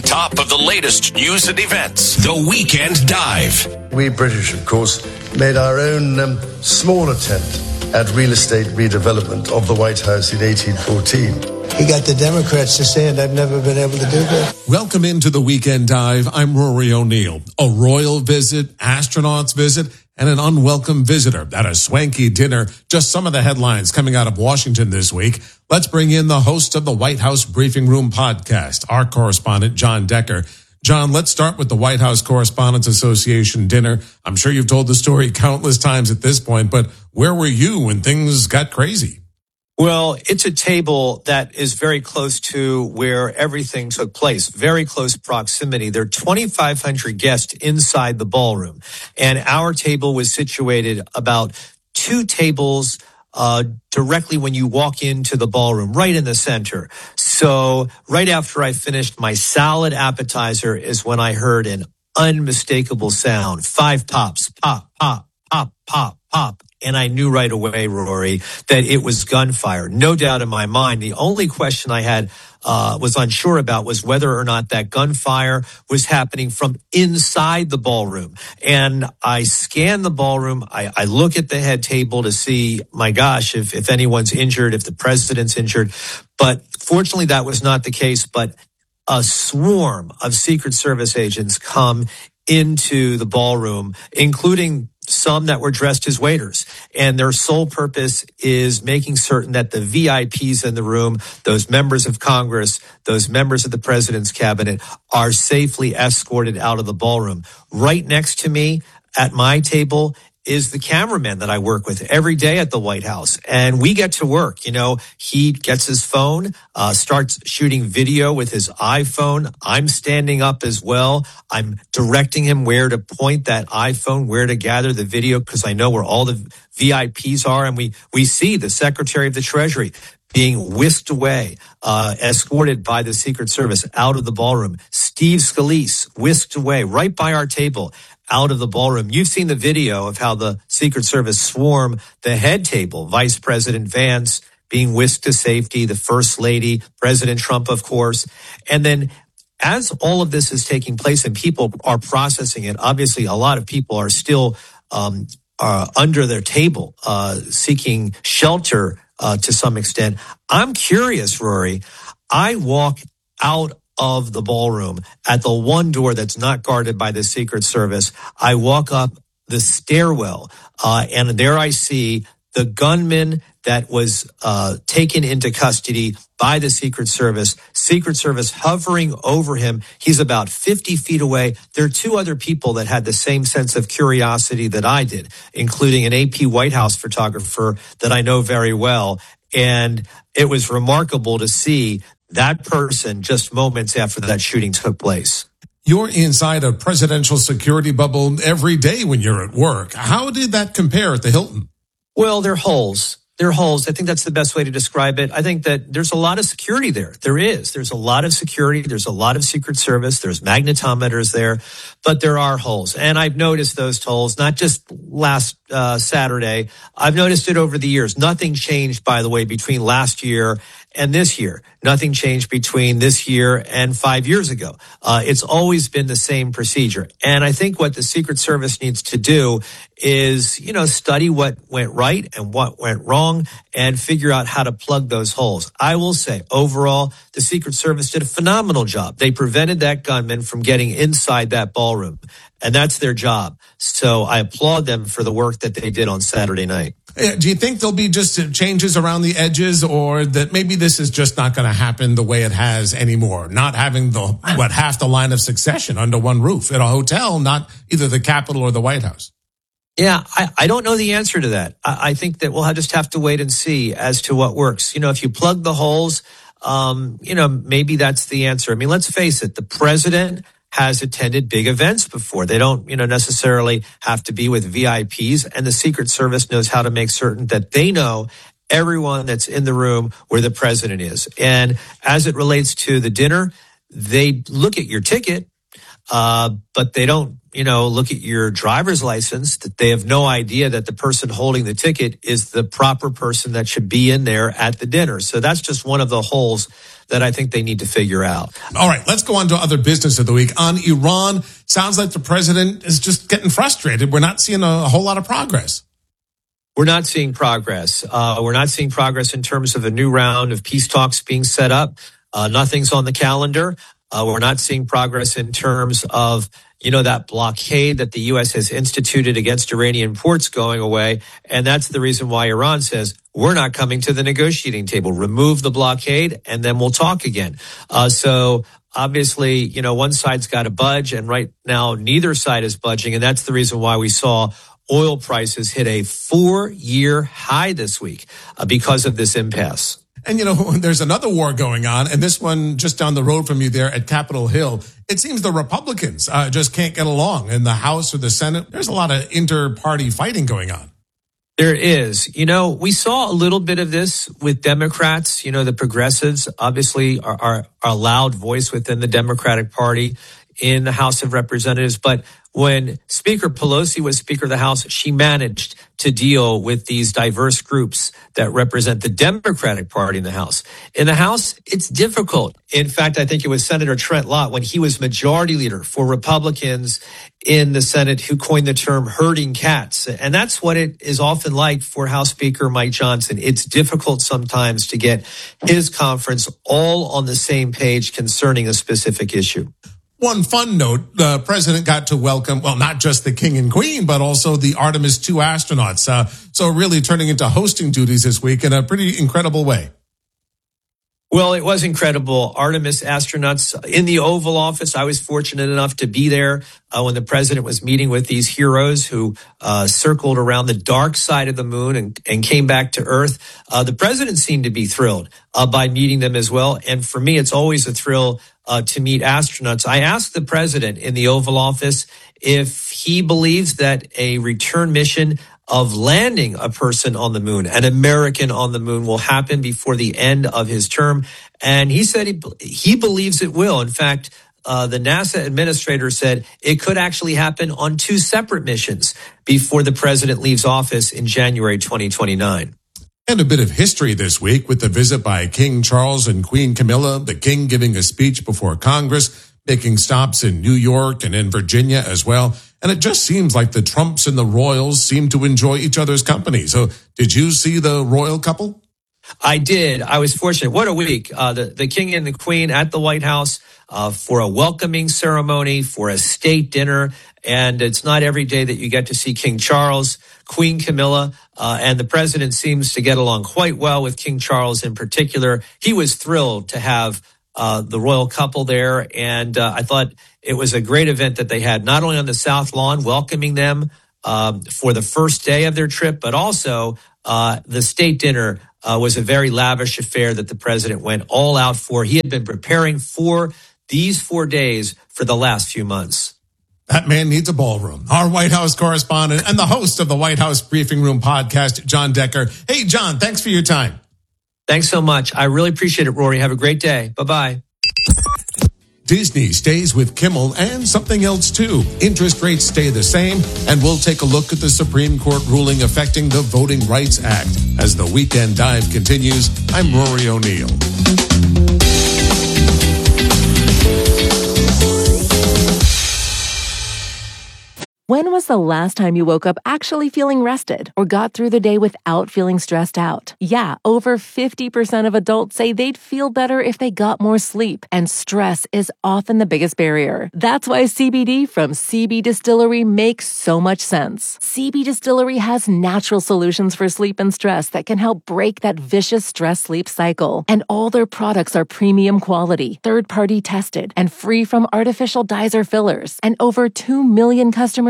top of the latest news and events. The Weekend Dive. We British, of course, made our own small attempt at real estate redevelopment of the White House in 1814. He got the Democrats to say it. I've never been able to do that. Welcome into the Weekend Dive. I'm Rory O'Neill. A royal visit, astronauts visit, and an unwelcome visitor at a swanky dinner. Just some of the headlines coming out of Washington this week. Let's bring in the host of the White House Briefing Room podcast, our correspondent, John Decker. John, let's start with the White House Correspondents Association dinner. I'm sure you've told the story countless times at this point, but where were you when things got crazy? Well, it's a table that is very close to where everything took place, very close proximity. There are 2,500 guests inside the ballroom, and our table was situated about 2 tables directly when you walk into the ballroom, right in the center. So right after I finished my salad appetizer is when I heard an unmistakable sound. 5 pops, pop, pop, pop, pop, pop. And I knew right away, Rory, that it was gunfire. No doubt in my mind. The only question I had was unsure about was whether or not that gunfire was happening from inside the ballroom. And I scanned the ballroom. I look at the head table to see, my gosh, if anyone's injured, if the president's injured. But fortunately, that was not the case. But a swarm of Secret Service agents come into the ballroom, including some that were dressed as waiters. And their sole purpose is making certain that the VIPs in the room, those members of Congress, those members of the president's cabinet, are safely escorted out of the ballroom. Right next to me at my table is the cameraman that I work with every day at the White House. And we get to work. You know, he gets his phone, starts shooting video with his iPhone. I'm standing up as well. I'm directing him where to point that iPhone, where to gather the video, because I know where all the VIPs are. And we see the Secretary of the Treasury being whisked away, escorted by the Secret Service out of the ballroom. Steve Scalise whisked away right by our table, out of the ballroom. You've seen the video of how the Secret Service swarm the head table. Vice President Vance being whisked to safety, the First Lady, President Trump, of course. And then as all of this is taking place and people are processing it, obviously a lot of people are still under their table, seeking shelter to some extent. I'm curious, Rory. I walk out of the ballroom at the one door that's not guarded by the Secret Service. I walk up the stairwell, and there I see the gunman that was taken into custody by the Secret Service hovering over him. He's about 50 feet away. There are 2 other people that had the same sense of curiosity that I did, including an AP White House photographer that I know very well. And it was remarkable to see that person just moments after that shooting took place. You're inside a presidential security bubble every day when you're at work. How did that compare at the Hilton? Well, they're holes. They're holes. I think that's the best way to describe it. I think that there's a lot of security there. There's a lot of security. There's a lot of Secret Service. There's magnetometers there, but there are holes. And I've noticed those holes, not just last Saturday. I've noticed it over the years. Nothing changed, by the way, between last year and this year. Nothing changed between this year and 5 years ago. It's always been the same procedure. And I think what the Secret Service needs to do is, study what went right and what went wrong and figure out how to plug those holes. I will say, overall, the Secret Service did a phenomenal job. They prevented that gunman from getting inside that ballroom, and that's their job. So I applaud them for the work that they did on Saturday night. Do you think there'll be just changes around the edges, or that maybe this is just not going to happen the way it has anymore? Not having half the line of succession under one roof at a hotel, not either the Capitol or the White House. Yeah, I don't know the answer to that. I think that we'll just have to wait and see as to what works. If you plug the holes, maybe that's the answer. I mean, let's face it, the president has attended big events before. They don't, necessarily have to be with VIPs, and the Secret Service knows how to make certain that they know everyone that's in the room where the president is. And as it relates to the dinner, they look at your ticket. but they don't, look at your driver's license, that they have no idea that the person holding the ticket is the proper person that should be in there at the dinner. So that's just one of the holes that I think they need to figure out. All right, let's go on to other business of the week. On Iran, sounds like the president is just getting frustrated. We're not seeing a whole lot of progress. We're not seeing progress. We're not seeing progress in terms of a new round of peace talks being set up. Nothing's on the calendar. We're not seeing progress in terms of, that blockade that the U.S. has instituted against Iranian ports going away. And that's the reason why Iran says, we're not coming to the negotiating table. Remove the blockade, and then we'll talk again. So obviously, one side's got to budge, and right now neither side is budging. And that's the reason why we saw oil prices hit a 4-year high this week because of this impasse. And, there's another war going on, and this one just down the road from you there at Capitol Hill. It seems the Republicans just can't get along in the House or the Senate. There's a lot of inter-party fighting going on. There is. We saw a little bit of this with Democrats. The progressives obviously are a loud voice within the Democratic Party in the House of Representatives. But when Speaker Pelosi was Speaker of the House, she managed to deal with these diverse groups that represent the Democratic Party in the House. In the House, it's difficult. In fact, I think it was Senator Trent Lott, when he was majority leader for Republicans in the Senate, who coined the term herding cats. And that's what it is often like for House Speaker Mike Johnson. It's difficult sometimes to get his conference all on the same page concerning a specific issue. One fun note, the president got to welcome, not just the king and queen, but also the Artemis 2 astronauts. So really turning into hosting duties this week in a pretty incredible way. Well, it was incredible. Artemis astronauts in the Oval Office. I was fortunate enough to be there when the president was meeting with these heroes who circled around the dark side of the moon and came back to Earth. The president seemed to be thrilled by meeting them as well. And for me, it's always a thrill to meet astronauts. I asked the president in the Oval Office if he believes that a return mission of landing a person on the moon, an American on the moon, will happen before the end of his term. And he said he believes it will. In fact, the NASA administrator said it could actually happen on 2 separate missions before the president leaves office in January 2029. And a bit of history this week with the visit by King Charles and Queen Camilla, the king giving a speech before Congress, making stops in New York and in Virginia as well. And it just seems like the Trumps and the royals seem to enjoy each other's company. So did you see the royal couple? I did. I was fortunate. What a week. The king and the queen at the White House for a welcoming ceremony, for a state dinner. And it's not every day that you get to see King Charles, Queen Camilla, and the president seems to get along quite well with King Charles in particular. He was thrilled to have the royal couple there. And I thought it was a great event that they had, not only on the South Lawn, welcoming them for the first day of their trip, but also the state dinner was a very lavish affair that the president went all out for. He had been preparing for these 4 days for the last few months. That man needs a ballroom. Our White House correspondent and the host of the White House Briefing Room podcast, John Decker. Hey, John, thanks for your time. Thanks so much. I really appreciate it, Rory. Have a great day. Bye-bye. Disney stays with Kimmel and something else too. Interest rates stay the same, and we'll take a look at the Supreme Court ruling affecting the Voting Rights Act. As the Weekend Dive continues, I'm Rory O'Neill. When was the last time you woke up actually feeling rested or got through the day without feeling stressed out? Yeah, over 50% of adults say they'd feel better if they got more sleep, and stress is often the biggest barrier. That's why CBD from CB Distillery makes so much sense. CB Distillery has natural solutions for sleep and stress that can help break that vicious stress-sleep cycle. And all their products are premium quality, third-party tested, and free from artificial dyes or fillers. And over 2 million customers trust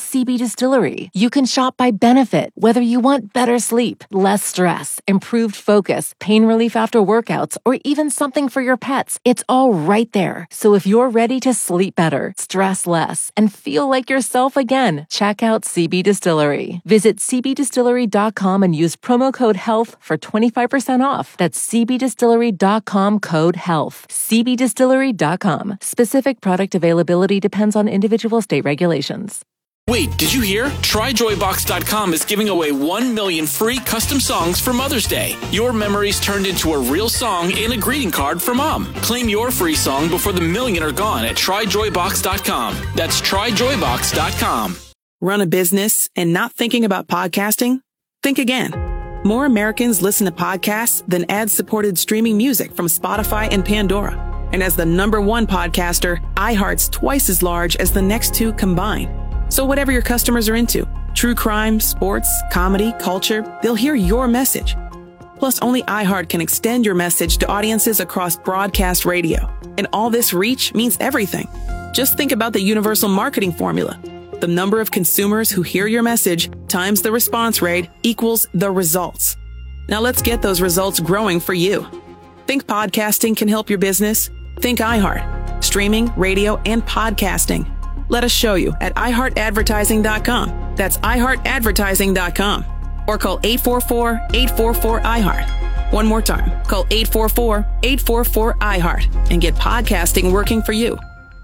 CB Distillery. You can shop by benefit, whether you want better sleep, less stress, improved focus, pain relief after workouts, or even something for your pets. It's all right there. So if you're ready to sleep better, stress less, and feel like yourself again, check out CB Distillery. Visit cbdistillery.com and use promo code HEALTH for 25% off. That's cbdistillery.com, code HEALTH. cbdistillery.com. Specific product availability depends on individual state regulations. Wait, did you hear? TryJoyBox.com is giving away 1 million free custom songs for Mother's Day. Your memories turned into a real song in a greeting card for Mom. Claim your free song before the million are gone at TryJoyBox.com. That's TryJoyBox.com. Run a business and not thinking about podcasting? Think again. More Americans listen to podcasts than ad-supported streaming music from Spotify and Pandora. And as the #1 podcaster, iHeart's twice as large as the next two combined. So whatever your customers are into, true crime, sports, comedy, culture, they'll hear your message. Plus, only iHeart can extend your message to audiences across broadcast radio. And all this reach means everything. Just think about the universal marketing formula. The number of consumers who hear your message times the response rate equals the results. Now let's get those results growing for you. Think podcasting can help your business? Think iHeart. Streaming, radio, and podcasting. Let us show you at iHeartAdvertising.com. That's iHeartAdvertising.com. Or call 844-844-iHeart. One more time. Call 844-844-iHeart and get podcasting working for you.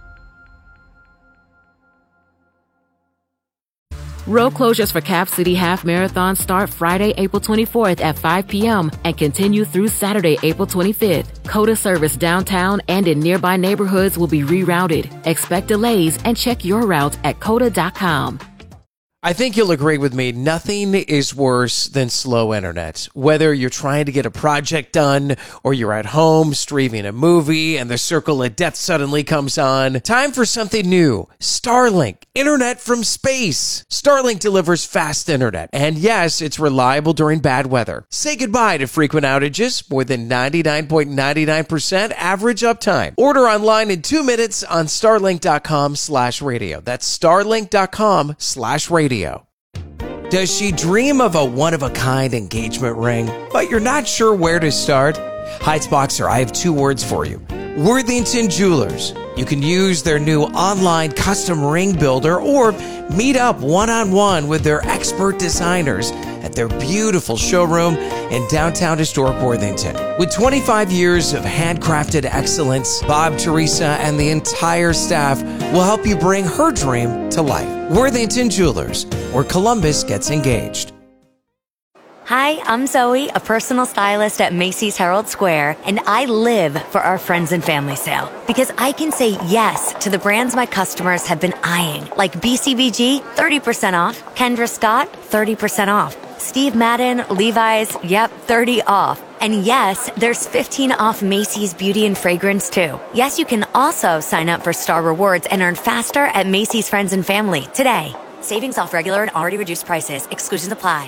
Road closures for Cap City Half Marathon start Friday, April 24th at 5 p.m. and continue through Saturday, April 25th. COTA service downtown and in nearby neighborhoods will be rerouted. Expect delays and check your route at COTA.com. I think you'll agree with me, nothing is worse than slow internet. Whether you're trying to get a project done or you're at home streaming a movie and the circle of death suddenly comes on. Time for something new. Starlink, internet from space. Starlink delivers fast internet. And yes, it's reliable during bad weather. Say goodbye to frequent outages, more than 99.99% average uptime. Order online in 2 minutes on starlink.com/radio. That's starlink.com/radio. Does she dream of a one-of-a-kind engagement ring, but you're not sure where to start? Heights Boxer, I have 2 words for you. Worthington Jewelers. You can use their new online custom ring builder or meet up one-on-one with their expert designers at their beautiful showroom in downtown historic Worthington. With 25 years of handcrafted excellence, Bob, Teresa, and the entire staff will help you bring her dream to life. Worthington Jewelers, where Columbus gets engaged. Hi, I'm Zoe, a personal stylist at Macy's Herald Square, and I live for our friends and family sale because I can say yes to the brands my customers have been eyeing, like BCBG, 30% off, Kendra Scott, 30% off, Steve Madden, Levi's, yep, 30 off. And yes, there's 15 off Macy's Beauty and Fragrance too. Yes, you can also sign up for Star Rewards and earn faster at Macy's Friends and Family today. Savings off regular and already reduced prices. Exclusions apply.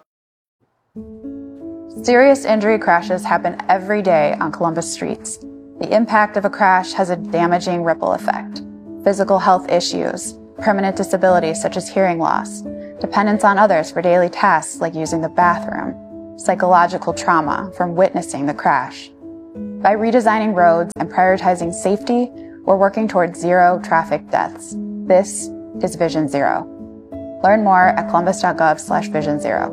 Serious injury crashes happen every day on Columbus streets. The impact of a crash has a damaging ripple effect. Physical health issues, permanent disabilities such as hearing loss, dependence on others for daily tasks like using the bathroom, psychological trauma from witnessing the crash. By redesigning roads and prioritizing safety, we're working towards zero traffic deaths. This is Vision Zero. Learn more at columbus.gov/Vision Zero.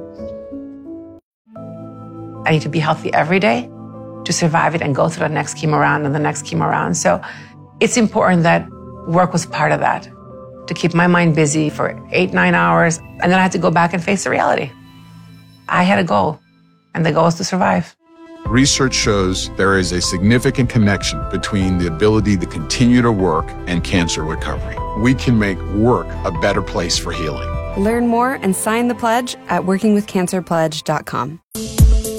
I need to be healthy every day to survive it and go through the next chemo round and the next chemo round. So it's important that work was part of that, to keep my mind busy for 8-9 hours. And then I had to go back and face the reality. I had a goal, and the goal was to survive. Research shows there is a significant connection between the ability to continue to work and cancer recovery. We can make work a better place for healing. Learn more and sign the pledge at workingwithcancerpledge.com.